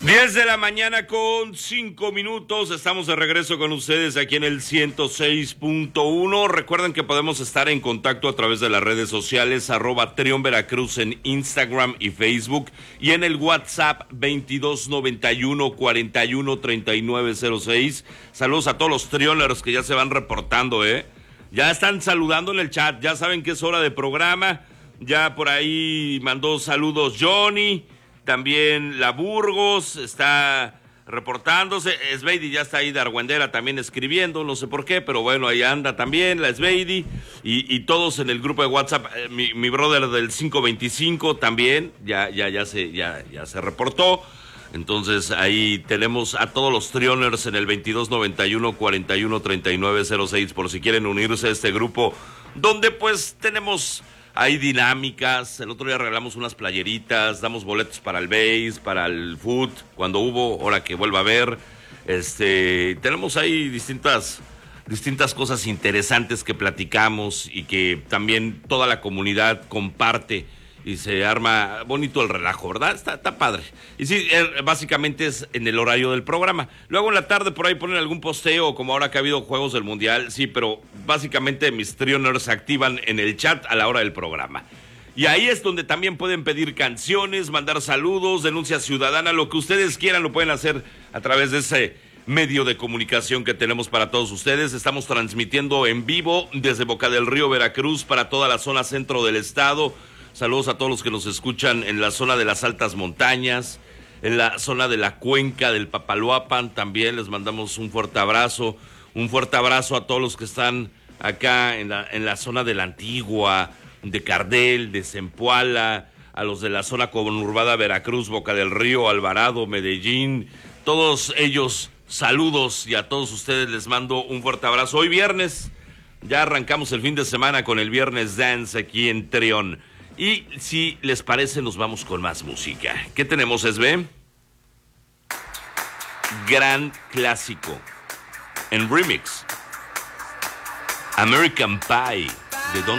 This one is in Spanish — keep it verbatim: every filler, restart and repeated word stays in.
diez de la mañana con cinco minutos, estamos de regreso con ustedes aquí en el ciento seis punto uno. Recuerden que podemos estar en contacto a través de las redes sociales, arroba Trión Veracruz en Instagram y Facebook, y en el WhatsApp veintidós noventa y uno cuarenta y uno treinta y nueve cero seis. Saludos a todos los trioneros que ya se van reportando, ¿eh? Ya están saludando en el chat, ya saben que es hora de programa, ya por ahí mandó saludos Johnny. También la Burgos está reportándose. Sveidi ya está ahí de Argüendera también escribiendo, no sé por qué, pero bueno, ahí anda también la Sveidi. Y, y todos en el grupo de WhatsApp, eh, mi, mi brother del cinco veinticinco también, ya, ya, ya, se, ya, ya se reportó. Entonces ahí tenemos a todos los Trioners en el veintidós noventa y uno cuarenta y uno treinta y nueve cero seis por si quieren unirse a este grupo, donde pues tenemos... hay dinámicas. El otro día regalamos unas playeritas, damos boletos para el base, para el foot, cuando hubo, ahora que vuelva a haber. Este, tenemos ahí distintas, distintas cosas interesantes que platicamos y que también toda la comunidad comparte y se arma bonito el relajo, ¿verdad? Está, está padre. Y sí, básicamente es en el horario del programa. Luego en la tarde por ahí ponen algún posteo, como ahora que ha habido juegos del Mundial, sí, pero básicamente mis Trioners se activan en el chat a la hora del programa. Y ahí es donde también pueden pedir canciones, mandar saludos, denuncia ciudadana, lo que ustedes quieran lo pueden hacer a través de ese medio de comunicación que tenemos para todos ustedes. Estamos transmitiendo en vivo desde Boca del Río, Veracruz, para toda la zona centro del estado. Saludos a todos los que nos escuchan en la zona de las altas montañas, en la zona de la cuenca del Papaloapan, también les mandamos un fuerte abrazo, un fuerte abrazo a todos los que están acá en la, en la zona de la Antigua, de Cardel, de Zempoala, a los de la zona conurbada Veracruz, Boca del Río, Alvarado, Medellín, todos ellos saludos y a todos ustedes les mando un fuerte abrazo. Hoy viernes, ya arrancamos el fin de semana con el Viernes Dance aquí en Trión. Y si les parece, nos vamos con más música. ¿Qué tenemos, Esbe? Gran clásico en remix. American Pie de Don